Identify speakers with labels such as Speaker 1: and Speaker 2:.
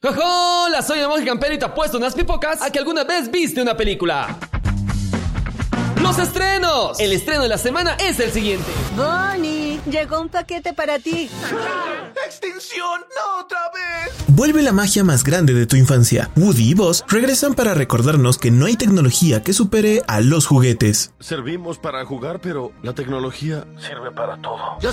Speaker 1: Hola, soy el monje campero y te apuesto unas pipocas a que alguna vez viste una película. ¡Los estrenos! El estreno de la semana es el siguiente.
Speaker 2: Bonnie, llegó un paquete para ti.
Speaker 3: ¡Extinción! ¡No otra vez!
Speaker 4: Vuelve la magia más grande de tu infancia. Woody y Buzz regresan para recordarnos que no hay tecnología que supere a los juguetes.
Speaker 5: Servimos para jugar, pero la tecnología sirve para todo.